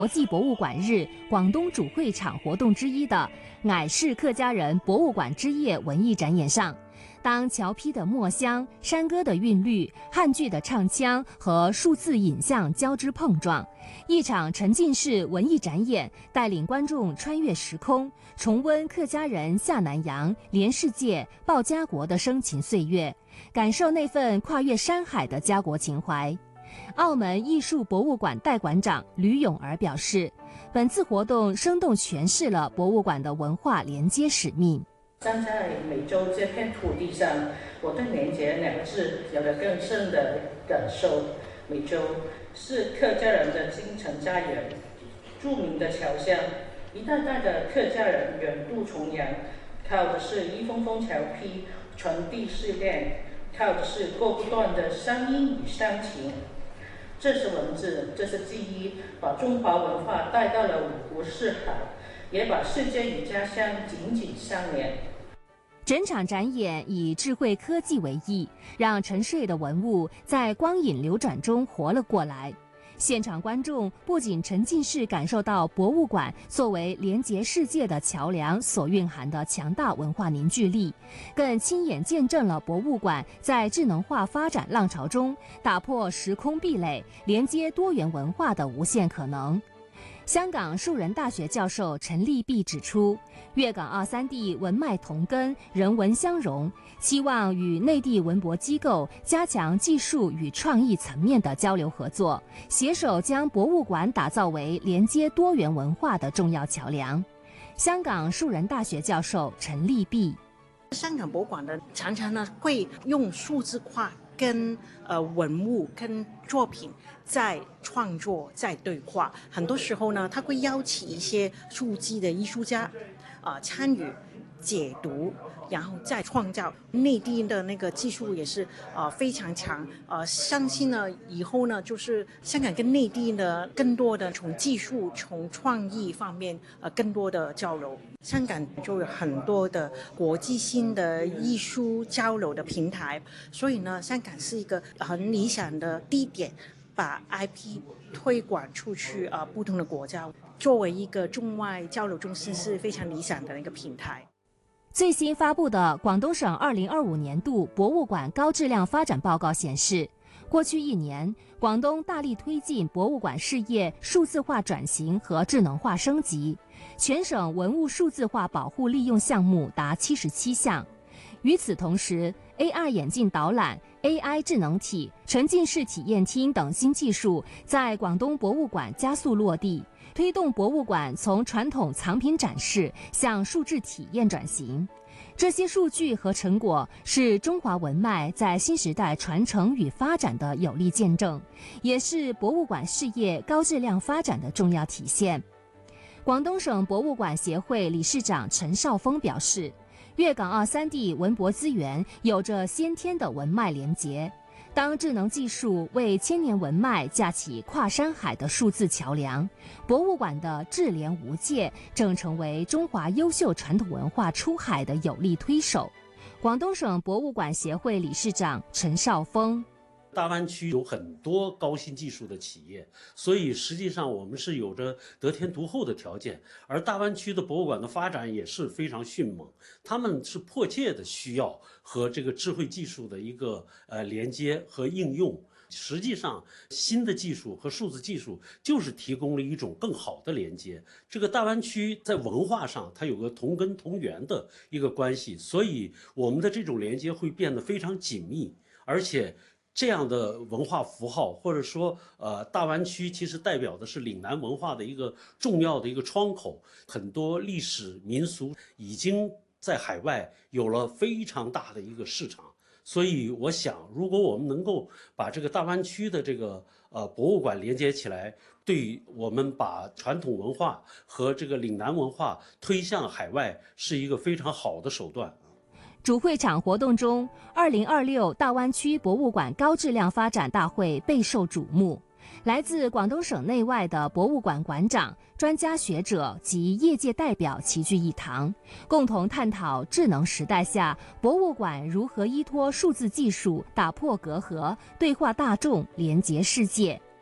国际博物馆日广东主会场活动之一的乃氏客家人博物馆之夜文艺展演上，当桥批的墨香、山歌的韵律、汉剧的唱腔和数字影像交织碰撞，一场沉浸式文艺展演带领观众穿越时空，重温客家人下南洋、连世界、报家国的生情岁月，感受那份跨越山海的家国情怀。澳门艺术博物馆代馆长吕永儿表示，本次活动生动诠释了博物馆的文化连接使命。 站在美洲这片土地上，我对连结两个字有了更深的感受。美洲是客家人的精神家园，著名的桥乡，一代代的客家人远渡重洋，靠的是一封封桥批传递试炼，靠的是过不断的乡音与乡情。这是文字，这是记忆，把中华文化带到了五湖四海，也把世界与家乡紧紧相连。 整场展演以智慧科技为意，让沉睡的文物在光影流转中活了过来。现场观众不仅沉浸式感受到博物馆作为连结世界的桥梁所蕴含的强大文化凝聚力，更亲眼见证了博物馆在智能化发展浪潮中打破时空壁垒，连接多元文化的无限可能。香港树人大学教授陈立弼指出，粤港澳三地文脉同根，人文相融，希望与内地文博机构加强技术与创意层面的交流合作，携手将博物馆打造为连接多元文化的重要桥梁。香港树人大学教授陈立弼， 香港博物馆常常会用数字化跟文物跟作品在创作在对话，很多时候呢，他会邀请一些数字的艺术家参与解读，然后再创造。内地的那个技术也是非常强，相信呢以后呢，就是香港跟内地呢更多的从技术从创意方面更多的交流。香港就有很多的国际性的艺术交流的平台，所以呢，香港是一个很理想的地点，把 IP 推广出去不同的国家，作为一个中外交流中心是非常理想的一个平台。 最新发布的广东省2025年度博物馆高质量发展报告显示，过去1年，广东大力推进博物馆事业数字化转型和智能化升级，全省文物数字化保护利用项目达77项。与此同时， AR 眼镜导览、AI 智能体、沉浸式体验厅等新技术在广东博物馆加速落地，推动博物馆从传统藏品展示向数字体验转型。这些数据和成果是中华文脉在新时代传承与发展的有力见证，也是博物馆事业高质量发展的重要体现。广东省博物馆协会理事长陈少峰表示，粤港澳三地文博资源有着先天的文脉连结，当智能技术为千年文脉架起跨山海的数字桥梁，博物馆的智联无界正成为中华优秀传统文化出海的有力推手。广东省博物馆协会理事长陈少峰， 大湾区有很多高新技术的企业，所以实际上我们是有着得天独厚的条件，而大湾区的博物馆的发展也是非常迅猛，他们是迫切的需要和这个智慧技术的一个连接和应用。实际上，新的技术和数字技术就是提供了一种更好的连接。这个大湾区在文化上，它有个同根同源的一个关系，所以我们的这种连接会变得非常紧密，而且这样的文化符号，或者说大湾区其实代表的是岭南文化的一个重要的一个窗口，很多历史民俗已经在海外有了非常大的一个市场。所以我想，如果我们能够把这个大湾区的这个博物馆连接起来，对我们把传统文化和这个岭南文化推向海外是一个非常好的手段。 主会场活动中，2026大湾区博物馆高质量发展大会备受瞩目。来自广东省内外的博物馆馆长、专家学者及业界代表齐聚一堂，共同探讨智能时代下博物馆如何依托数字技术打破隔阂，对话大众，连结世界。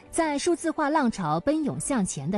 在数字化浪潮奔涌向前的